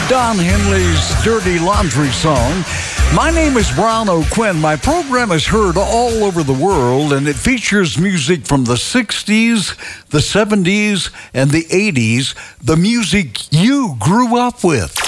Don Henley's Dirty Laundry song. My name is Brown O'Quinn. My program is heard all over the world, and it features music from the 60s, the 70s, and the 80s, the music you grew up with.